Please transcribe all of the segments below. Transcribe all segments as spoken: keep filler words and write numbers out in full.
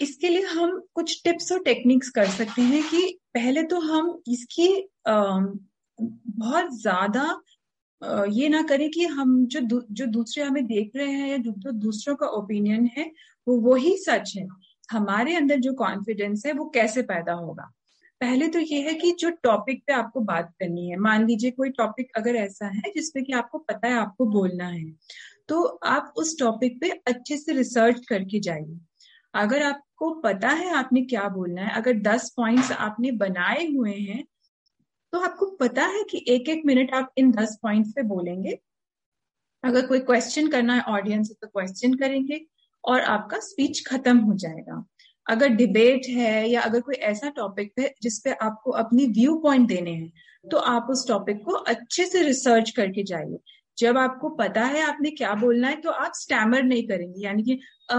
इसके लिए हम कुछ टिप्स और टेक्निक्स कर सकते हैं कि पहले तो हम इसकी आ, बहुत ज्यादा ये ना करें कि हम जो दू, जो दूसरे हमें देख रहे हैं या जो, जो दूसरों का ओपिनियन है वो वही सच है। हमारे अंदर जो कॉन्फिडेंस है वो कैसे पैदा होगा? पहले तो ये है कि जो टॉपिक पे आपको बात करनी है, मान लीजिए कोई टॉपिक अगर ऐसा है जिसपे कि आपको पता है आपको बोलना है, तो आप उस टॉपिक पे अच्छे से रिसर्च करके जाइए। अगर आपको पता है आपने क्या बोलना है, अगर दस पॉइंट्स आपने बनाए हुए हैं, तो आपको पता है कि एक एक मिनट आप इन दस पॉइंट्स पे बोलेंगे। अगर कोई क्वेश्चन करना है ऑडियंस से तो क्वेश्चन करेंगे और आपका स्पीच खत्म हो जाएगा। अगर डिबेट है या अगर कोई ऐसा टॉपिक है जिसपे आपको अपनी व्यू पॉइंट देने हैं, तो आप उस टॉपिक को अच्छे से रिसर्च करके जाइए। जब आपको पता है आपने क्या बोलना है, तो आप स्टैमर नहीं करेंगे, यानी कि आ,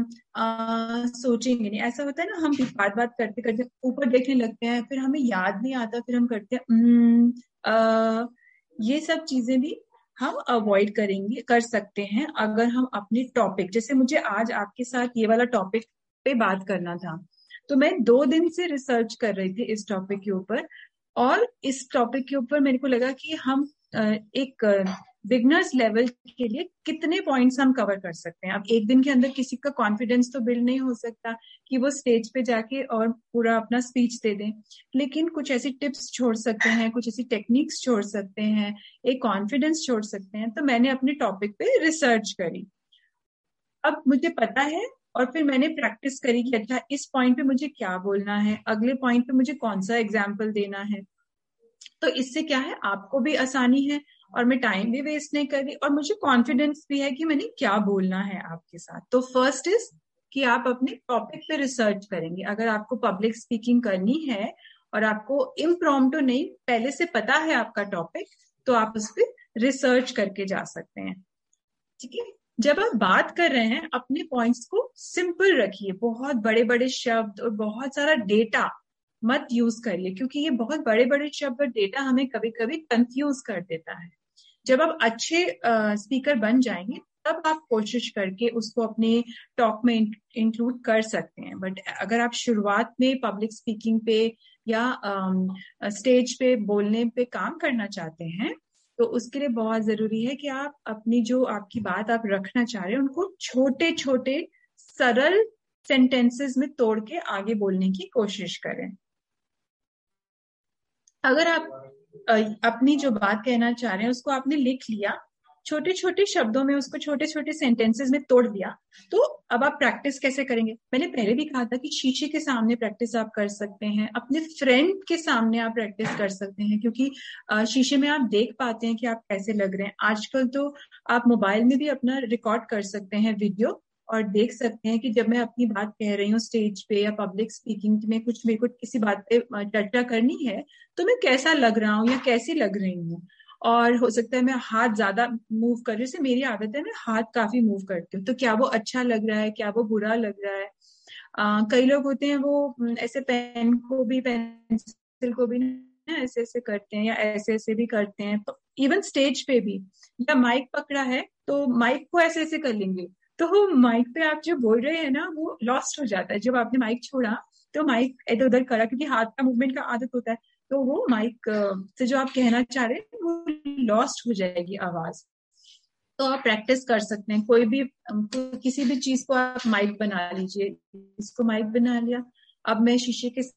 आ, सोचेंगे नहीं। ऐसा होता है ना, हम बात बात करते करते ऊपर देखने लगते हैं, फिर हमें याद नहीं आता, फिर हम करते हैं आ, ये सब चीजें भी हम अवॉइड करेंगे, कर सकते हैं अगर हम अपने टॉपिक, जैसे मुझे आज आपके साथ ये वाला टॉपिक पे बात करना था, तो मैं दो दिन से रिसर्च कर रही थी इस टॉपिक के ऊपर, और इस टॉपिक के ऊपर मेरे को लगा कि हम एक बिगनर्स लेवल के लिए कितने पॉइंट्स हम कवर कर सकते हैं। अब एक दिन के अंदर किसी का कॉन्फिडेंस तो बिल्ड नहीं हो सकता कि वो स्टेज पे जाके और पूरा अपना स्पीच दे दें, लेकिन कुछ ऐसी टिप्स छोड़ सकते हैं, कुछ ऐसी टेक्निक्स छोड़ सकते हैं, एक कॉन्फिडेंस छोड़ सकते हैं। तो मैंने अपने टॉपिक पे रिसर्च करी, अब मुझे पता है, और फिर मैंने प्रैक्टिस करी कि अच्छा इस पॉइंट पे मुझे क्या बोलना है, अगले पॉइंट पे मुझे कौन सा एग्जाम्पल देना है। तो इससे क्या है, आपको भी आसानी है और मैं टाइम भी वेस्ट नहीं कर रही, और मुझे कॉन्फिडेंस भी है कि मैंने क्या बोलना है आपके साथ। तो फर्स्ट इज कि आप अपने टॉपिक पे रिसर्च करेंगे। अगर आपको पब्लिक स्पीकिंग करनी है और आपको इम्प्रॉम्प्टू नहीं, पहले से पता है आपका टॉपिक, तो आप उस पर रिसर्च करके जा सकते हैं। ठीक है, जब आप बात कर रहे हैं अपने पॉइंट्स को सिंपल रखिए, बहुत बड़े बड़े शब्द और बहुत सारा डेटा मत यूज करिए, क्योंकि ये बहुत बड़े बड़े शब्द और डेटा हमें कभी कभी कंफ्यूज कर देता है। जब आप अच्छे स्पीकर बन जाएंगे तब आप कोशिश करके उसको अपने टॉक में इंक्लूड कर सकते हैं। बट अगर आप शुरुआत में पब्लिक स्पीकिंग पे या स्टेज पे बोलने पे काम करना चाहते हैं, तो उसके लिए बहुत जरूरी है कि आप अपनी जो आपकी बात आप रखना चाह रहे हैं उनको छोटे छोटे सरल सेंटेंसेस में तोड़ के आगे बोलने की कोशिश करें। अगर आप अपनी जो बात कहना चाह रहे हैं उसको आपने लिख लिया, छोटे छोटे शब्दों में उसको छोटे छोटे सेंटेंसेस में तोड़ दिया, तो अब आप प्रैक्टिस कैसे करेंगे? मैंने पहले भी कहा था कि शीशे के सामने प्रैक्टिस आप कर सकते हैं, अपने फ्रेंड के सामने आप प्रैक्टिस कर सकते हैं, क्योंकि शीशे में आप देख पाते हैं कि आप कैसे लग रहे हैं। आजकल तो आप मोबाइल में भी अपना रिकॉर्ड कर सकते हैं वीडियो, और देख सकते हैं कि जब मैं अपनी बात कह रही हूँ स्टेज पे या पब्लिक स्पीकिंग में, कुछ मेरे को किसी बात पे चर्चा करनी है, तो मैं कैसा लग रहा हूँ या कैसी लग रही हूँ। और हो सकता है मैं हाथ ज्यादा मूव कर रही हूँ, जैसे मेरी आदत है मैं हाथ काफी मूव करती हूँ, तो क्या वो अच्छा लग रहा है, क्या वो बुरा लग रहा है। आ, कई लोग होते हैं वो ऐसे पेन को भी, पेंसिल को भी ना ऐसे ऐसे करते हैं या ऐसे ऐसे भी करते हैं। तो इवन स्टेज पे भी, या माइक पकड़ा है तो माइक को ऐसे ऐसे कर लेंगे, तो माइक पे आप जो बोल रहे हैं ना वो लॉस्ट हो जाता है। जब आपने माइक छोड़ा तो माइक इधर उधर करा, क्योंकि हाथ का मूवमेंट का आदत होता है, तो वो माइक से जो आप कहना चाह रहे हैं वो लॉस्ट हो जाएगी आवाज। तो आप प्रैक्टिस कर सकते हैं, कोई भी किसी भी चीज को आप माइक बना लीजिए। इसको माइक बना लिया, अब मैं शीशे के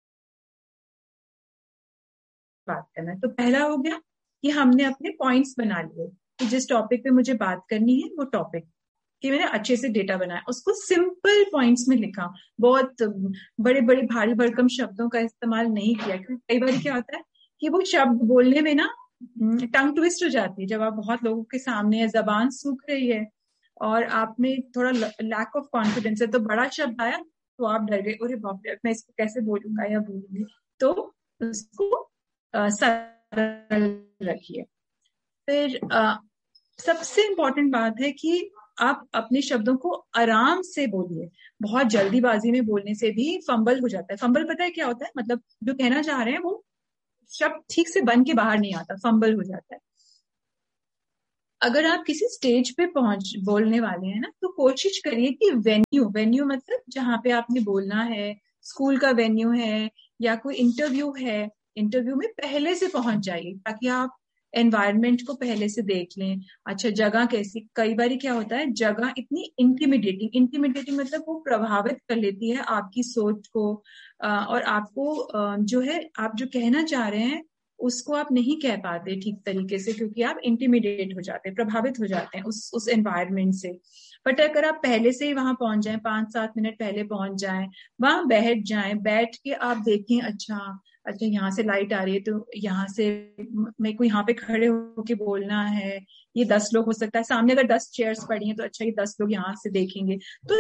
बात करना है, तो पहला हो गया कि हमने अपने पॉइंट्स बना लिए कि जिस टॉपिक पे मुझे बात करनी है वो टॉपिक, कि मैंने अच्छे से डेटा बनाया, उसको सिंपल पॉइंट्स में लिखा, बहुत बड़े बड़े भारी भरकम शब्दों का इस्तेमाल नहीं किया। क्योंकि कई बार क्या होता है कि वो शब्द बोलने में ना टंग ट्विस्ट हो जाती है, जब आप बहुत लोगों के सामने है, जबान सूख रही है और आप में थोड़ा लैक ऑफ कॉन्फिडेंस है, तो बड़ा शब्द आया तो आप डर गए, अरे बाप रे मैं इसको कैसे बोलूंगा या बोलूंगी। तो उसको सरल रखिए। फिर आ, सबसे इम्पोर्टेंट बात है कि आप अपने शब्दों को आराम से बोलिए। बहुत जल्दीबाजी में बोलने से भी फंबल हो जाता है। फंबल पता है क्या होता है? मतलब जो कहना चाह रहे हैं वो शब्द ठीक से बन के बाहर नहीं आता, फंबल हो जाता है। अगर आप किसी स्टेज पे पहुंच बोलने वाले हैं ना, तो कोशिश करिए कि वेन्यू वेन्यू मतलब जहाँ पे आपने बोलना है, स्कूल का वेन्यू है या कोई इंटरव्यू है, इंटरव्यू में पहले से पहुंच जाइए ताकि आप एनवायरनमेंट को पहले से देख लें। अच्छा, जगह कैसी, कई बार क्या होता है, जगह इतनी इंटिमिडेटिंग इंटिमिडेटिंग मतलब वो प्रभावित कर लेती है आपकी सोच को, और आपको जो है, आप जो कहना चाह रहे हैं उसको आप नहीं कह पाते ठीक तरीके से, क्योंकि आप इंटिमिडेट हो जाते हैं, प्रभावित हो जाते हैं उस उस एनवायरनमेंट से। बट अगर आप पहले से ही वहां पहुंच जाएं, पांच सात मिनट पहले पहुंच जाएं, वहां बैठ जाएं, बैठ के आप देखें, अच्छा अच्छा यहाँ से लाइट आ रही है तो यहाँ से मेरे को यहाँ पे खड़े होके बोलना है, ये दस लोग हो सकता है सामने, अगर दस चेयर्स पड़ी हैं तो अच्छा ये दस लोग यहाँ से देखेंगे, तो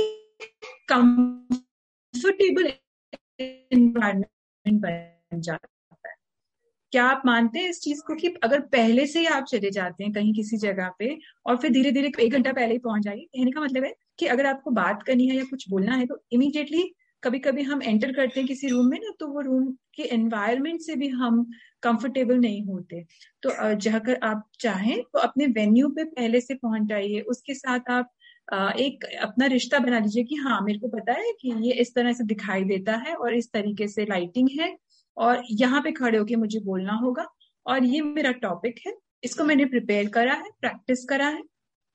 कंफर्टेबल एनवायरनमेंट बन जाता है। क्या आप मानते हैं इस चीज को कि अगर पहले से ही आप चले जाते हैं कहीं किसी जगह पे और फिर धीरे धीरे एक घंटा पहले ही पहुंच जाइए, कहने का मतलब है कि अगर आपको बात करनी है या कुछ बोलना है तो इमीडिएटली, कभी कभी हम एंटर करते हैं किसी रूम में ना, तो वो रूम के एनवायरनमेंट से भी हम कंफर्टेबल नहीं होते। तो अगर आप चाहें तो अपने वेन्यू पे पहले से पहुंच जाइए, उसके साथ आप एक अपना रिश्ता बना लीजिए कि हाँ मेरे को पता है कि ये इस तरह से दिखाई देता है और इस तरीके से लाइटिंग है और यहाँ पे खड़े होके मुझे बोलना होगा और ये मेरा टॉपिक है, इसको मैंने प्रिपेयर करा है, प्रैक्टिस करा है।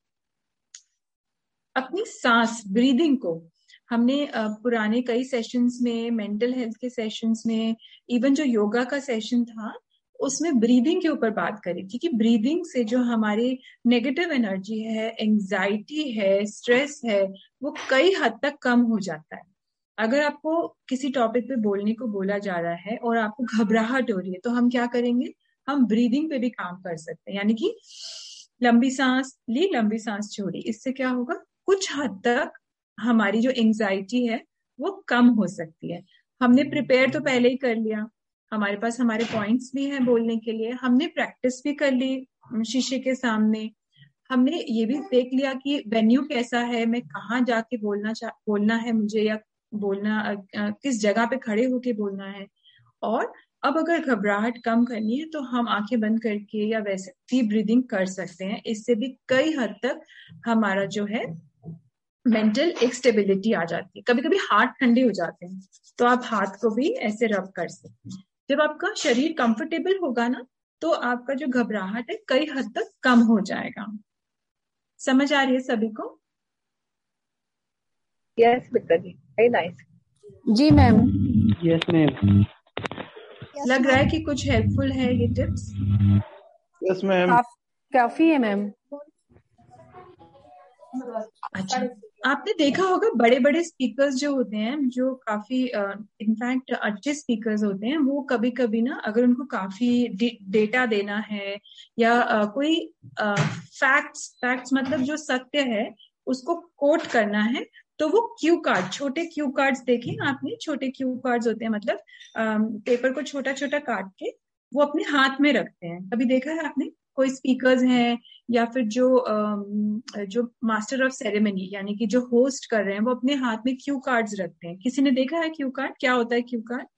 अपनी सांस, ब्रीदिंग को हमने पुराने कई सेशंस में, मेंटल हेल्थ के सेशंस में, इवन जो योगा का सेशन था उसमें ब्रीदिंग के ऊपर बात करी थी कि ब्रीदिंग से जो हमारी नेगेटिव एनर्जी है, एंजाइटी है, स्ट्रेस है, वो कई हद तक कम हो जाता है। अगर आपको किसी टॉपिक पे बोलने को बोला जा रहा है और आपको घबराहट हो रही है तो हम क्या करेंगे, हम ब्रीदिंग पे भी काम कर सकते हैं, यानी कि लंबी सांस ली, लंबी सांस छोड़ी। इससे क्या होगा, कुछ हद तक हमारी जो एंजाइटी है वो कम हो सकती है। हमने प्रिपेयर तो पहले ही कर लिया, हमारे पास हमारे पॉइंट्स भी हैं बोलने के लिए, हमने प्रैक्टिस भी कर ली शीशे के सामने, हमने ये भी देख लिया कि वेन्यू कैसा है, मैं कहाँ जाके बोलना चाह बोलना है मुझे, या बोलना किस जगह पे खड़े होके बोलना है। और अब अगर घबराहट कम करनी है तो हम आंखें बंद करके या वैसे डीप ब्रीदिंग कर सकते हैं। इससे भी कई हद तक हमारा जो है मेंटल एक स्टेबिलिटी आ जाती है। कभी कभी हाथ ठंडे हो जाते हैं तो आप हाथ को भी ऐसे रब कर सकते हैं। जब आपका शरीर कंफर्टेबल होगा ना तो आपका जो घबराहट है कई हद तक कम हो जाएगा। समझ आ रही है सभी को? यस मित्रा जी, वेरी नाइस। जी मैम। Yes ma'am. लग रहा है कि कुछ हेल्पफुल है ये टिप्स? Yes ma'am. काफी है मैम। अच्छा, आपने देखा होगा बड़े बड़े स्पीकर्स जो होते हैं, जो काफी इनफैक्ट अच्छे स्पीकर्स होते हैं, वो कभी कभी ना अगर उनको काफी डेटा देना है या आ, कोई फैक्ट्स फैक्ट्स मतलब जो सत्य है उसको कोट करना है, तो वो क्यू कार्ड, छोटे क्यू कार्ड्स देखें आपने, छोटे क्यू कार्ड्स होते हैं, मतलब आ, पेपर को छोटा छोटा काट के वो अपने हाथ में रखते हैं। कभी देखा है आपने? कोई स्पीकर्स हैं या फिर जो जो मास्टर ऑफ सेरेमनी यानी कि जो होस्ट कर रहे हैं वो अपने हाथ में क्यू कार्ड्स रखते हैं। किसी ने देखा है क्यू कार्ड? क्या होता है क्यू कार्ड?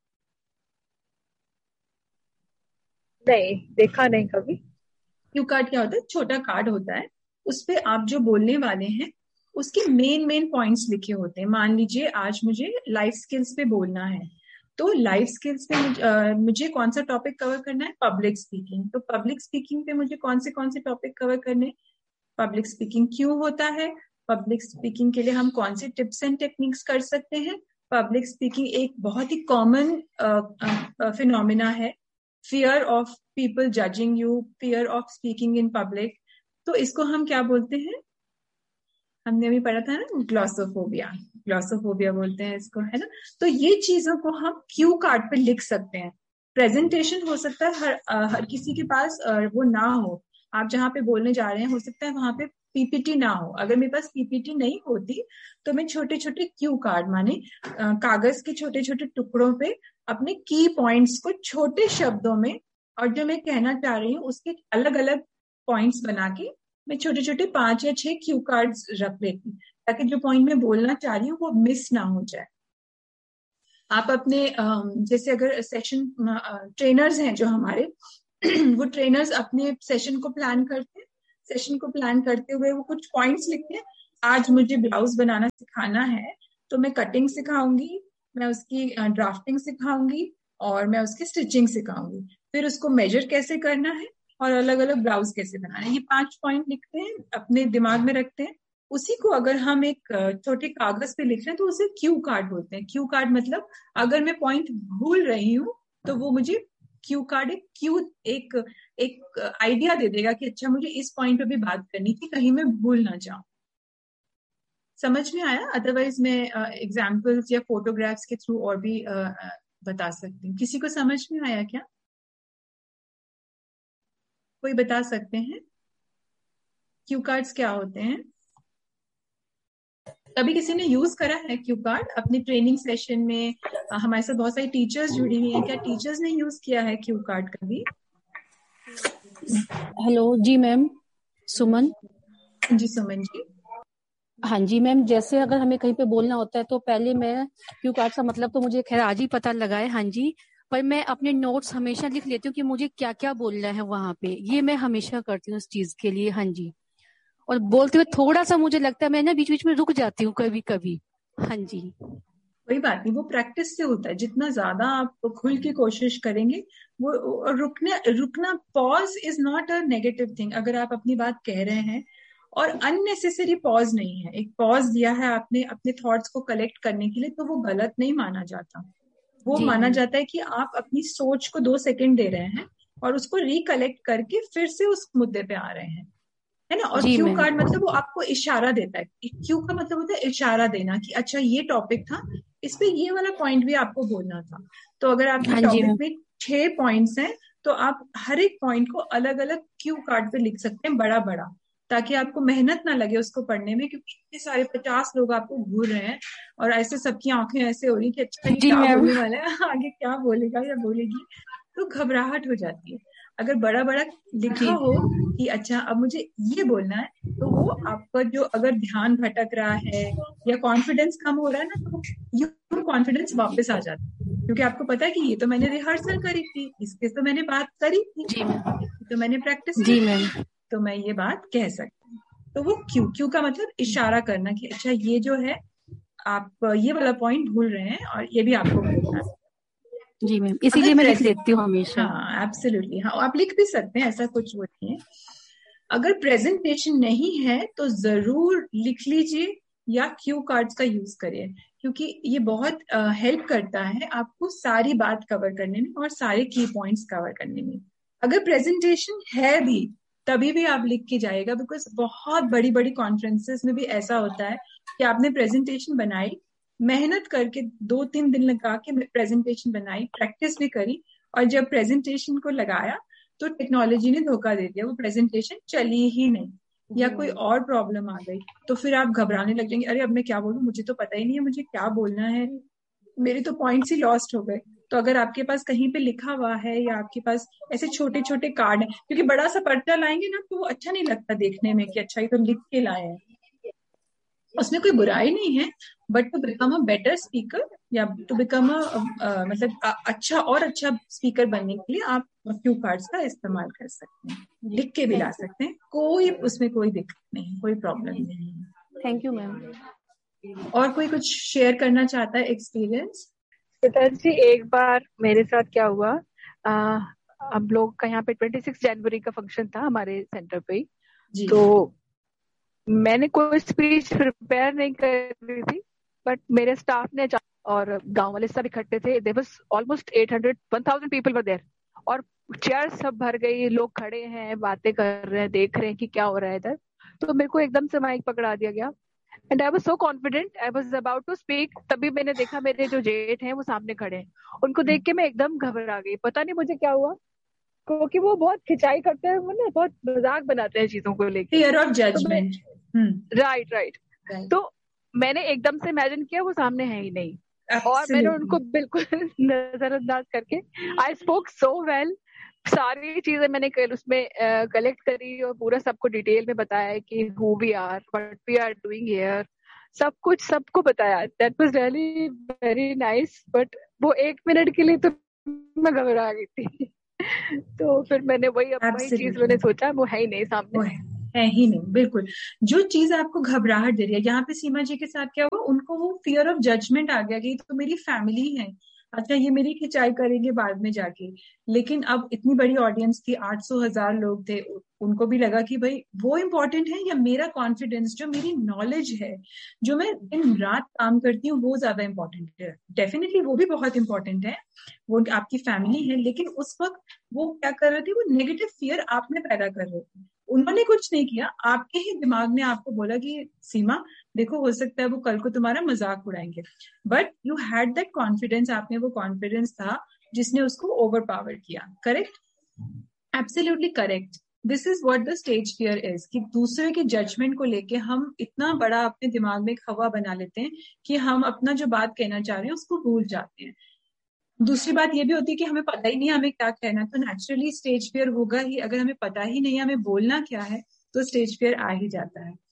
नहीं, देखा नहीं कभी। क्यू कार्ड क्या होता है? छोटा कार्ड होता है, उस पे आप जो बोलने वाले हैं उसके मेन मेन पॉइंट्स लिखे होते हैं। मान लीजिए आज मुझे लाइफ स्किल्स पे बोलना है, तो लाइफ स्किल्स पे मुझे, आ, मुझे कौन सा टॉपिक कवर करना है? Public speaking. तो पब्लिक स्पीकिंग पे मुझे कौन से कौन से टॉपिक कवर करने? पब्लिक स्पीकिंग क्यों होता है, पब्लिक स्पीकिंग के लिए हम कौन से टिप्स एंड टेक्निक्स कर सकते हैं, पब्लिक स्पीकिंग एक बहुत ही कॉमन फिनोमिना है, fear of people judging you, fear of speaking in public, तो इसको हम क्या बोलते हैं? हमने अभी पढ़ा था ना, ग्लॉसोफोबिया, ग्लॉसोफोबिया बोलते हैं इसको, है ना? तो ये चीजों को हम क्यू कार्ड पे लिख सकते हैं। प्रेजेंटेशन हो सकता है हर हर किसी के पास वो ना हो, आप जहाँ पे बोलने जा रहे हैं हो सकता है वहां पे पीपीटी ना हो। अगर मेरे पास पीपीटी नहीं होती तो मैं छोटे छोटे क्यू कार्ड, माने कागज के छोटे छोटे टुकड़ों पे अपने की पॉइंट्स को छोटे शब्दों में, और जो मैं कहना चाह रही हूँ उसके अलग अलग पॉइंट्स बना के मैं छोटे छोटे पांच या छह क्यू कार्ड्स रख लेती, ताकि जो पॉइंट मैं बोलना चाह रही हूँ वो मिस ना हो जाए। आप अपने जैसे अगर सेशन ट्रेनर्स हैं जो हमारे वो ट्रेनर्स अपने सेशन को प्लान करते हैं सेशन को प्लान करते हुए वो कुछ पॉइंट्स लिखते हैं, आज मुझे ब्लाउज बनाना सिखाना है तो मैं कटिंग सिखाऊंगी, मैं उसकी ड्राफ्टिंग सिखाऊंगी और मैं उसकी स्टिचिंग सिखाऊंगी, फिर उसको मेजर कैसे करना है और अलग अलग ब्लाउज कैसे बनाना है, ये पांच पॉइंट लिखते हैं, अपने दिमाग में रखते हैं। उसी को अगर हम एक छोटे कागज पे लिख रहे हैं तो उसे क्यू कार्ड बोलते हैं। क्यू कार्ड मतलब अगर मैं पॉइंट भूल रही हूँ तो वो मुझे क्यू कार्ड एक क्यू एक एक आइडिया दे देगा कि अच्छा मुझे इस पॉइंट पे भी बात करनी थी, कहीं मैं भूल ना जाऊं। समझ में आया? अदरवाइज मैं एग्जाम्पल्स या फोटोग्राफ्स के थ्रू और भी uh, बता सकती हूँ। किसी को समझ में आया क्या? कोई बता सकते हैं क्यू कार्ड्स क्या होते हैं? कभी किसी ने यूज करा है क्यू कार्ड अपनी ट्रेनिंग सेशन में? हमारे साथ बहुत सारी टीचर्स जुड़ी हुई हैं, क्या टीचर्स ने यूज किया है क्यू कार्ड कभी? हेलो जी मैम, सुमन। जी सुमन जी। हाँ जी मैम, जैसे अगर हमें कहीं पे बोलना होता है तो पहले मैं क्यू कार्ड का मतलब तो मुझे खैर आज ही पता लगा है, हाँ जी, पर मैं अपने नोट्स हमेशा लिख लेती हूँ कि मुझे क्या क्या बोलना है वहां पे, ये मैं हमेशा करती हूँ इस चीज के लिए। हाँ जी, और बोलते हुए थोड़ा सा मुझे लगता है मैं ना बीच बीच में रुक जाती हूँ कभी कभी। हाँ जी, कोई बात नहीं, वो प्रैक्टिस से होता है। जितना ज्यादा आप खुल की कोशिश करेंगे वो रुकने रुकना pause is not a negative thing. अगर आप अपनी बात कह रहे हैं और अननेसेसरी पॉज नहीं है, एक पॉज दिया है आपने अपने थॉट्स को कलेक्ट करने के लिए, तो वो गलत नहीं माना जाता। वो माना जाता है कि आप अपनी सोच को दो सेकंड दे रहे हैं और उसको रिकलेक्ट करके फिर से उस मुद्दे पे आ रहे हैं, है ना। और क्यू कार्ड मतलब वो आपको इशारा देता है। क्यू का मतलब होता है इशारा देना कि अच्छा ये टॉपिक था, इस पे ये वाला पॉइंट भी आपको बोलना था। तो अगर आपके टॉपिक में छह पॉइंट्स हैं तो आप हर एक पॉइंट को अलग अलग क्यू कार्ड पे लिख सकते हैं, बड़ा बड़ा, ताकि आपको मेहनत ना लगे उसको पढ़ने में, क्योंकि इतने सारे पचास लोग आपको घूर रहे हैं और ऐसे सबकी आंखें ऐसे हो रही कि अच्छा ये क्या बोलने वाला है, आगे क्या बोलेगा या बोलेगी, तो घबराहट हो जाती है। अगर बड़ा बड़ा लिखा हो कि अच्छा अब मुझे ये बोलना है, तो वो आपका जो अगर ध्यान भटक रहा है या कॉन्फिडेंस कम हो रहा है ना, तो ये कॉन्फिडेंस वापस आ जाता है, क्योंकि आपको पता है कि ये तो मैंने रिहर्सल करी थी, इसके तो मैंने बात करी थी, तो मैंने प्रैक्टिस की थी, तो मैं ये बात कह सकती हूँ। तो वो क्यू क्यू का मतलब इशारा करना कि अच्छा ये जो है आप ये वाला पॉइंट भूल रहे हैं और ये भी आपको बोलना है। जी मैम, इसीलिए मैं लिख लेती हूँ हमेशा। हाँ एब्सोल्युटली, हाँ आप लिख भी सकते हैं, ऐसा कुछ वो नहीं है। अगर प्रेजेंटेशन नहीं है तो जरूर लिख लीजिए या क्यू कार्ड्स का यूज करिए, क्योंकि ये बहुत हेल्प करता है आपको सारी बात कवर करने में और सारे की पॉइंट्स कवर करने में। अगर प्रेजेंटेशन है भी तभी भी आप लिख के जाएगा, बिकॉज बहुत बड़ी बड़ी कॉन्फ्रेंसेस में भी ऐसा होता है कि आपने प्रेजेंटेशन बनाई, मेहनत करके दो तीन दिन लगा के प्रेजेंटेशन बनाई, प्रैक्टिस भी करी, और जब प्रेजेंटेशन को लगाया तो टेक्नोलॉजी ने धोखा दे दिया, वो प्रेजेंटेशन चली ही नहीं या कोई और प्रॉब्लम आ गई, तो फिर आप घबराने लग जाएंगे, अरे अब मैं क्या बोलूं, मुझे तो पता ही नहीं है मुझे क्या बोलना है, मेरे तो पॉइंट्स ही लॉस्ट हो गए। तो अगर आपके पास कहीं पे लिखा हुआ है या आपके पास ऐसे छोटे छोटे कार्ड हैं, क्योंकि बड़ा सा पर्चा लाएंगे ना तो वो अच्छा नहीं लगता देखने में कि अच्छा ये तो लिख के लाए हैं, उसमें कोई बुराई नहीं है, but to become a better speaker या टू बिकम अ मतलब आ, अच्छा और अच्छा स्पीकर बनने के लिए आप क्यू कार्ड्स का इस्तेमाल कर सकते हैं, लिख के भी ला सकते हैं, कोई उसमें कोई दिक्कत नहीं, कोई प्रॉब्लम नहीं है। Thank you ma'am. और कोई कुछ शेयर करना चाहता है एक्सपीरियंस? पिताजी एक बार मेरे साथ क्या हुआ, आ, हम लोग का यहाँ पे छब्बीस जनवरी का फंक्शन था हमारे सेंटर पे, तो मैंने कोई स्पीच प्रिपेयर नहीं कर रही थी, बट मेरे स्टाफ ने और गांव वाले सब इकट्ठे थे, there was almost eight hundred one thousand people were there, और चेयर सब भर गई, लोग खड़े हैं, बातें कर रहे हैं, देख रहे हैं कि क्या हो रहा है इधर। तो मेरे को एकदम से माइक पकड़ा दिया गया and I was so confident, I was about to speak, तभी मैंने देखा मेरे जो जेठ हैं वो सामने खड़े हैं, उनको देख के मैं एकदम घबरा गई, पता नहीं मुझे क्या हुआ, क्योंकि वो बहुत खिंचाई करते हैं, वो ना बहुत मजाक बनाते हैं चीजों को लेकर, fear of judgement. Right right. तो मैंने एकदम से इमेजिन किया वो सामने है ही नहीं, और मैंने उनको बिल्कुल नजरअंदाज करके आई स्पोक सो वेल, सारी चीजें मैंने कल उसमें कलेक्ट करी और पूरा सबको डिटेल में बताया कि who we are, what we are doing here, सब कुछ सबको बताया। That was really very nice, but वो एक मिनट के लिए तो मैं घबरा गई थी। तो फिर मैंने वही वही चीज मैंने सोचा, वो है ही नहीं सामने, है ही नहीं, बिल्कुल। जो चीज आपको घबराहट दे रही है, यहाँ पे सीमा जी के साथ क्या हुआ, उनको वो फियर ऑफ जजमेंट आ गया कि तो मेरी फैमिली है, अच्छा ये मेरी खिंचाई करेंगे बाद में जाके। लेकिन अब इतनी बड़ी ऑडियंस थी, आठ सौ हजार लोग थे, उनको भी लगा कि भाई वो इम्पोर्टेंट है या मेरा कॉन्फिडेंस, जो मेरी नॉलेज है, जो मैं दिन रात काम करती हूँ, वो ज्यादा इम्पोर्टेंट है। डेफिनेटली वो भी बहुत इंपॉर्टेंट है, वो आपकी फैमिली है, लेकिन उस वक्त वो क्या कर रहे थे, वो नेगेटिव फियर आप में पैदा कर रहे थे। उन्होंने कुछ नहीं किया, आपके ही दिमाग ने आपको बोला कि सीमा देखो, हो सकता है वो कल को तुम्हारा मजाक उड़ाएंगे, but you had that confidence, आप में वो कॉन्फिडेंस था जिसने उसको ओवर पावर किया। Correct, absolutely correct. This is what the stage fear is, कि दूसरे के जजमेंट को लेके हम इतना बड़ा अपने दिमाग में एक हवा बना लेते हैं कि हम अपना जो बात कहना चाह रहे हैं उसको भूल जाते हैं। दूसरी बात ये भी होती है कि हमें पता ही नहीं है हमें क्या कहना, तो नेचुरली स्टेज फियर होगा ही। अगर हमें पता ही नहीं है हमें बोलना क्या है, तो स्टेज फियर आ ही जाता है।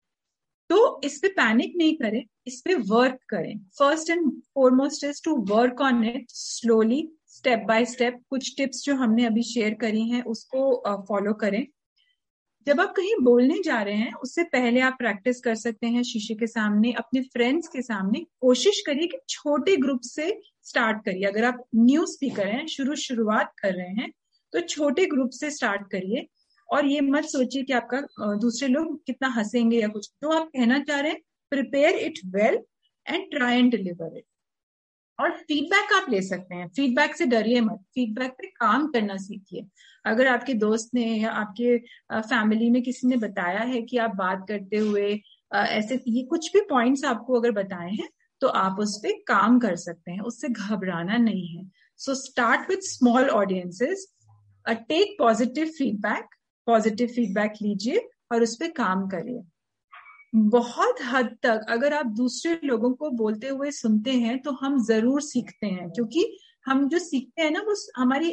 तो इस पे पैनिक नहीं करें, इस पे वर्क करें। First and foremost is to work on it slowly, step by step. कुछ टिप्स जो हमने अभी शेयर करी हैं उसको फॉलो uh, करें। जब आप कहीं बोलने जा रहे हैं, उससे पहले आप प्रैक्टिस कर सकते हैं शीशे के सामने, अपने फ्रेंड्स के सामने। कोशिश करिए कि छोटे ग्रुप से स्टार्ट करिए। अगर आप न्यू स्पीकर हैं, शुरू शुरुआत कर रहे हैं, तो छोटे ग्रुप से स्टार्ट करिए। और ये मत सोचिए कि आपका दूसरे लोग कितना हंसेंगे या कुछ। जो आप कहना चाह रहे हैं, prepare it well and try and deliver it. और फीडबैक आप ले सकते हैं, फीडबैक से डरिए मत, फीडबैक पे काम करना सीखिए। अगर आपके दोस्त ने या आपके फैमिली में किसी ने बताया है कि आप बात करते हुए ऐसे, ये कुछ भी पॉइंट्स आपको अगर बताए हैं, तो आप उस पर काम कर सकते हैं, उससे घबराना नहीं है। So start with small audiences, take positive feedback, positive feedback लीजिए और उस पर काम करिए। बहुत हद तक अगर आप दूसरे लोगों को बोलते हुए सुनते हैं तो हम जरूर सीखते हैं, क्योंकि हम जो सीखते हैं ना, वो हमारी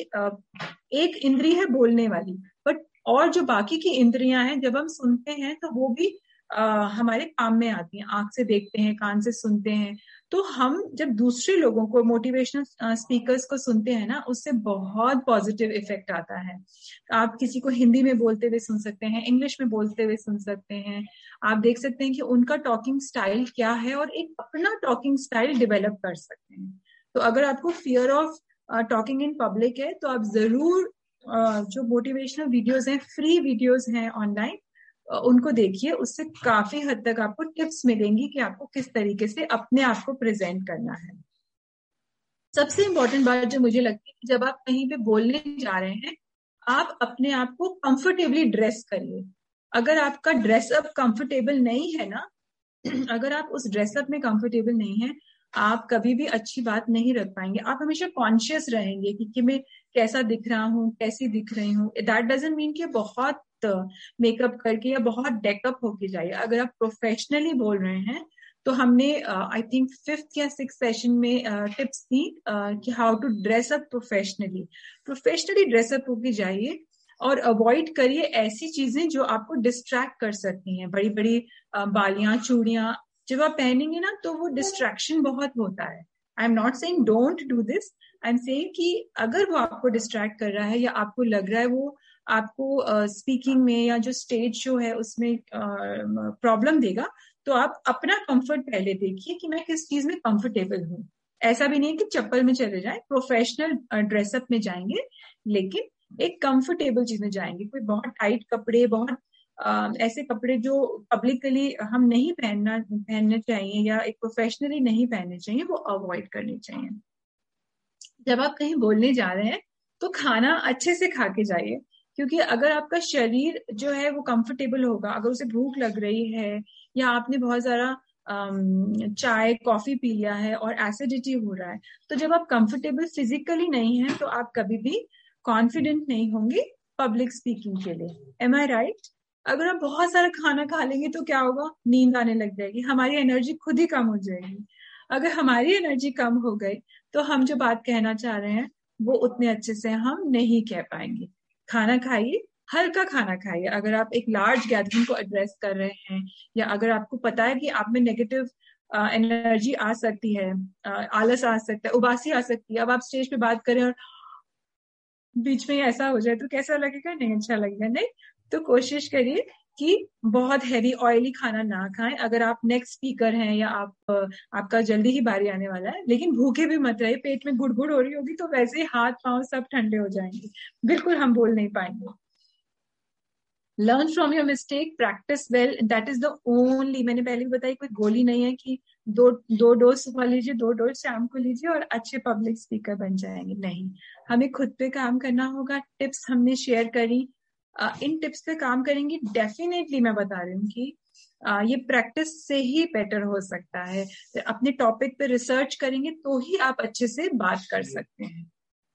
एक इंद्री है बोलने वाली, बट और जो बाकी की इंद्रियां हैं, जब हम सुनते हैं तो वो भी आ, हमारे काम में आती हैं। आंख से देखते हैं, कान से सुनते हैं। तो हम जब दूसरे लोगों को, मोटिवेशनल स्पीकर्स को सुनते हैं ना, उससे बहुत पॉजिटिव इफेक्ट आता है। आप किसी को हिंदी में बोलते हुए सुन सकते हैं, इंग्लिश में बोलते हुए सुन सकते हैं। आप देख सकते हैं कि उनका टॉकिंग स्टाइल क्या है और एक अपना टॉकिंग स्टाइल डेवलप कर सकते हैं। तो अगर आपको fear of talking in public है, तो आप जरूर uh, जो मोटिवेशनल वीडियोस हैं, फ्री वीडियोस हैं ऑनलाइन, uh, उनको देखिए। उससे काफी हद तक आपको टिप्स मिलेंगी कि आपको किस तरीके से अपने आप को प्रेजेंट करना है। सबसे इंपॉर्टेंट बात जो मुझे लगती है कि जब आप कहीं पे बोलने जा रहे हैं, आप अपने आप को कंफर्टेबली ड्रेस करिए। अगर आपका ड्रेसअप कंफर्टेबल नहीं है ना, अगर आप उस ड्रेसअप में कंफर्टेबल नहीं है, आप कभी भी अच्छी बात नहीं रख पाएंगे। आप हमेशा कॉन्शियस रहेंगे कि, कि मैं कैसा दिख रहा हूँ, कैसी दिख रही हूँ। दैट डजंट मीन कि बहुत मेकअप करके या बहुत डेकअप होके जाइए। अगर आप प्रोफेशनली बोल रहे हैं, तो हमने आई थिंक फिफ्थ या सिक्स सेशन में टिप्स uh, दी uh, कि how to dress up professionally. Professionally dress up होके जाइए और अवॉइड करिए ऐसी चीजें जो आपको डिस्ट्रैक्ट कर सकती हैं। बड़ी बड़ी uh, बालियां, चूड़ियां जब आप पहनेंगे ना, तो वो डिस्ट्रैक्शन बहुत होता है। I am not saying don't do this, I am saying कि अगर वो आपको डिस्ट्रैक्ट कर रहा है या आपको लग रहा है वो आपको स्पीकिंग uh, में या जो स्टेज शो है उसमें प्रॉब्लम uh, देगा, तो आप अपना कंफर्ट पहले देखिए कि मैं किस चीज में कंफर्टेबल हूँ। ऐसा भी नहीं है कि चप्पल में चले जाएं, प्रोफेशनल ड्रेसअप में जाएंगे, लेकिन एक कंफर्टेबल चीज में जाएंगे। कोई बहुत टाइट कपड़े, बहुत आ, ऐसे कपड़े जो पब्लिकली हम नहीं पहनना पहनने चाहिए या एक प्रोफेशनली नहीं पहनने चाहिए, वो अवॉइड करने चाहिए। जब आप कहीं बोलने जा रहे हैं तो खाना अच्छे से खा के जाइए, क्योंकि अगर आपका शरीर जो है वो कंफर्टेबल होगा, अगर उसे भूख लग रही है या आपने बहुत सारा चाय कॉफी पी लिया है और एसिडिटी हो रहा है, तो जब आप कंफर्टेबल फिजिकली नहीं है, तो आप कभी भी कॉन्फिडेंट नहीं होंगे पब्लिक स्पीकिंग के लिए। एम आई राइट? अगर आप बहुत सारा खाना खा लेंगे तो क्या होगा, नींद आने लग जाएगी, हमारी एनर्जी खुद ही कम हो जाएगी। अगर हमारी एनर्जी कम हो गई तो हम जो बात कहना चाह रहे हैं वो उतने अच्छे से हम नहीं कह पाएंगे। खाना खाइए, हल्का खाना खाइए। अगर आप एक लार्ज गैदरिंग को एड्रेस कर रहे हैं, या अगर आपको पता है कि आप में नेगेटिव एनर्जी आ सकती है, आलस आ सकता है, उबासी आ सकती है, अब आप स्टेज पे बात करें और बीच में ऐसा हो जाए तो कैसा लगेगा? नहीं अच्छा लगेगा। नहीं, तो कोशिश करिए कि बहुत हैवी ऑयली खाना ना खाएं। अगर आप नेक्स्ट स्पीकर हैं या आप आपका जल्दी ही बारी आने वाला है, लेकिन भूखे भी मत रहिए। पेट में गुड़गुड़ हो रही होगी तो वैसे ही हाथ पांव सब ठंडे हो जाएंगे, बिल्कुल हम बोल नहीं पाएंगे। Learn from your mistake, practice well, that is the only, मैंने पहले भी बताई, कोई गोली नहीं है कि दो दो डोज सुबह लीजिए, दो डोज शाम को लीजिए और अच्छे पब्लिक स्पीकर बन जाएंगे। नहीं, हमें खुद पे काम करना होगा। टिप्स हमने शेयर करी, Uh, इन टिप्स पे काम करेंगे, डेफिनेटली मैं बता रही हूँ कि uh, ये प्रैक्टिस से ही बेटर हो सकता है। अपने टॉपिक पे रिसर्च करेंगे तो ही आप अच्छे से बात कर सकते हैं।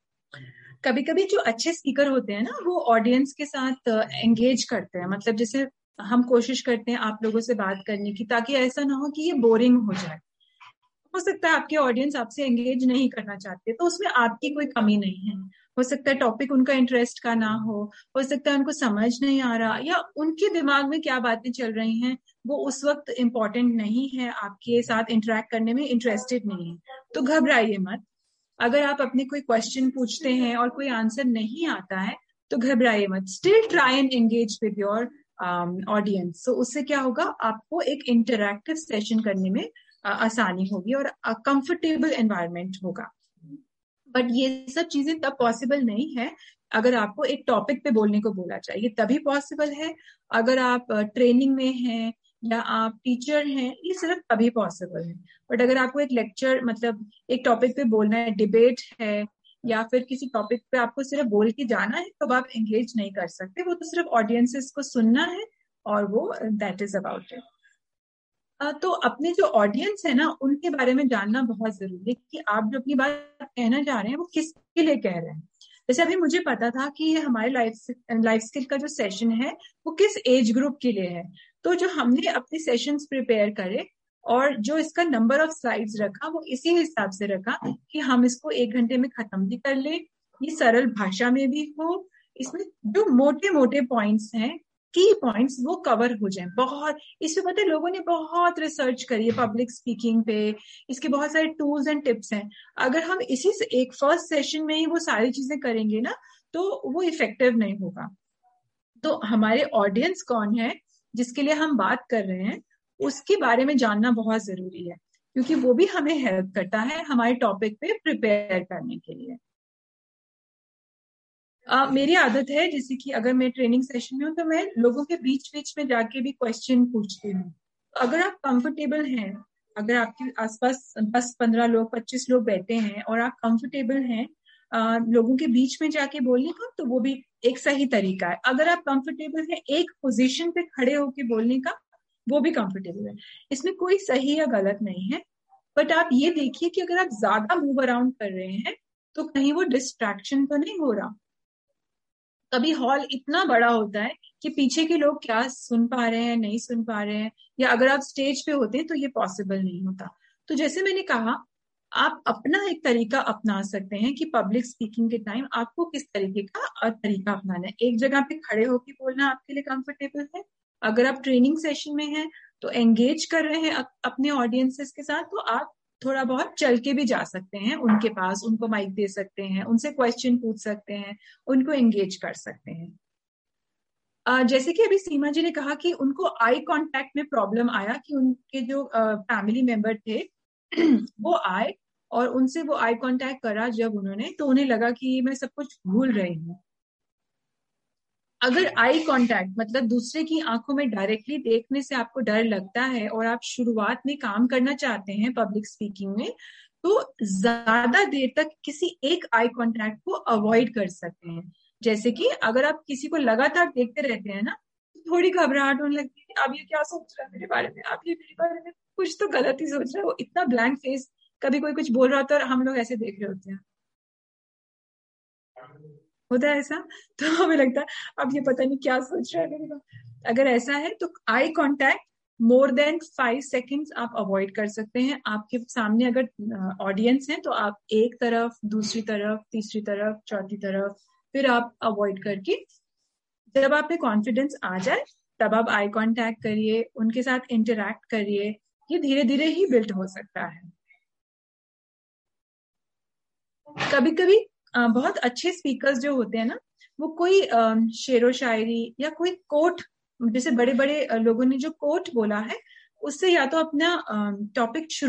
कभी कभी जो अच्छे स्पीकर होते हैं ना, वो ऑडियंस के साथ एंगेज uh, करते हैं। मतलब जैसे हम कोशिश करते हैं आप लोगों से बात करने की, ताकि ऐसा ना हो कि ये बोरिंग हो जाए। हो सकता है आपके ऑडियंस आपसे एंगेज नहीं करना चाहते, तो उसमें आपकी कोई कमी नहीं है। हो सकता है टॉपिक उनका इंटरेस्ट का ना हो हो सकता है उनको समझ नहीं आ रहा, या उनके दिमाग में क्या बातें चल रही हैं वो उस वक्त इम्पोर्टेंट नहीं है, आपके साथ इंटरेक्ट करने में इंटरेस्टेड नहीं है। तो घबराइए मत। अगर आप अपने कोई क्वेश्चन पूछते हैं और कोई आंसर नहीं आता है तो घबराइए मत, still try and engage with your audience. तो उससे क्या होगा, आपको एक इंटरैक्टिव सेशन करने में uh, आसानी होगी और कंफर्टेबल एनवायरनमेंट होगा। बट ये सब चीजें तब पॉसिबल नहीं है अगर आपको एक टॉपिक पे बोलने को बोला जाए, ये तभी पॉसिबल है अगर आप ट्रेनिंग में हैं या आप टीचर हैं, ये सिर्फ तभी पॉसिबल है। बट अगर आपको एक लेक्चर, मतलब एक टॉपिक पे बोलना है, डिबेट है या फिर किसी टॉपिक पे आपको सिर्फ बोल के जाना है, तो आप एंगेज नहीं कर सकते। वो तो सिर्फ ऑडियंसेस को सुनना है और वो दैट इज अबाउट इट। तो अपने जो ऑडियंस है ना, उनके बारे में जानना बहुत जरूरी है कि आप जो अपनी बात कहना चाह रहे हैं वो किसके लिए कह रहे हैं। जैसे अभी मुझे पता था कि ये हमारे लाइफ लाइफ स्किल का जो सेशन है वो किस एज ग्रुप के लिए है। तो जो हमने अपने सेशंस प्रिपेयर करे और जो इसका नंबर ऑफ स्लाइड्स रखा, वो इसी हिसाब से रखा कि हम इसको एक घंटे में खत्म भी कर ले, ये सरल भाषा में भी हो, इसमें जो मोटे मोटे पॉइंट्स हैं, की पॉइंट्स, वो कवर हो जाए। बहुत इसमें पता है लोगों ने बहुत रिसर्च करी है पब्लिक स्पीकिंग पे, इसके बहुत सारे टूल्स एंड टिप्स हैं। अगर हम इसी से एक फर्स्ट सेशन में ही वो सारी चीजें करेंगे ना, तो वो इफेक्टिव नहीं होगा। तो हमारे ऑडियंस कौन है जिसके लिए हम बात कर रहे हैं, उसके बारे में जानना बहुत जरूरी है, क्योंकि वो भी हमें हेल्प करता है हमारे टॉपिक पे प्रिपेयर करने के लिए। Uh, मेरी आदत है, जैसे कि अगर मैं ट्रेनिंग सेशन में हूँ तो मैं लोगों के बीच बीच में जाके भी क्वेश्चन पूछती हूँ। तो अगर आप कंफर्टेबल हैं, अगर आपके आसपास दस पंद्रह लोग पच्चीस लोग बैठे हैं और आप कंफर्टेबल हैं uh, लोगों के बीच में जाके बोलने का, तो वो भी एक सही तरीका है। अगर आप कंफर्टेबल हैं एक पोजीशन पे खड़े होके बोलने का, वो भी कंफर्टेबल है। इसमें कोई सही या गलत नहीं है। बट आप ये देखिए कि अगर आप ज्यादा मूव अराउंड कर रहे हैं तो कहीं वो डिस्ट्रैक्शन तो नहीं हो रहा। कभी हॉल इतना बड़ा होता है कि पीछे के लोग क्या सुन पा रहे हैं, नहीं सुन पा रहे हैं, या अगर आप स्टेज पे होते हैं तो ये पॉसिबल नहीं होता। तो जैसे मैंने कहा, आप अपना एक तरीका अपना सकते हैं कि पब्लिक स्पीकिंग के टाइम आपको किस तरीके का तरीका अपनाना है। एक जगह पे खड़े होकर बोलना आपके लिए कंफर्टेबल है। अगर आप ट्रेनिंग सेशन में हैं तो एंगेज कर रहे हैं अपने ऑडियंसेस के साथ, तो आप थोड़ा बहुत चल के भी जा सकते हैं उनके पास, उनको माइक दे सकते हैं, उनसे क्वेश्चन पूछ सकते हैं, उनको एंगेज कर सकते हैं। uh, जैसे कि अभी सीमा जी ने कहा कि उनको आई कांटेक्ट में प्रॉब्लम आया, कि उनके जो फैमिली uh, मेंबर थे वो आए और उनसे वो आई कांटेक्ट करा जब उन्होंने, तो उन्हें लगा कि मैं सब कुछ भूल रही हूँ। अगर आई कांटेक्ट मतलब दूसरे की आंखों में डायरेक्टली देखने से आपको डर लगता है और आप शुरुआत में काम करना चाहते हैं पब्लिक स्पीकिंग में, तो ज्यादा देर तक किसी एक आई कांटेक्ट को अवॉइड कर सकते हैं। जैसे कि अगर आप किसी को लगातार देखते रहते हैं ना, तो थोड़ी घबराहट होने लगती है, अब ये क्या सोच रहा है मेरे बारे में, अब ये मेरे बारे में कुछ तो गलत ही सोच रहा है। वो इतना ब्लैंक फेस, कभी कोई कुछ बोल रहा होता है और हम लोग ऐसे देख रहे होते हैं, होता है ऐसा, तो हमें लगता है अब ये पता नहीं क्या सोच रहा है मेरे को। अगर ऐसा है तो eye contact more than five seconds आप अवॉइड कर सकते हैं। आपके सामने अगर ऑडियंस है तो आप एक तरफ, दूसरी तरफ, तीसरी तरफ, चौथी तरफ, फिर आप अवॉइड करके जब आप पे कॉन्फिडेंस आ जाए तब आप आई कांटेक्ट करिए, उनके साथ इंटरैक्ट करिए। ये धीरे धीरे ही बिल्ड हो सकता है। कभी कभी बहुत अच्छे स्पीकर्स जो होते हैं ना, वो कोई शेरो शायरी या कोई कोट जैसे बड़े बड़े लोगों ने जो कोट बोला है उससे या तो अपना टॉपिक शुरू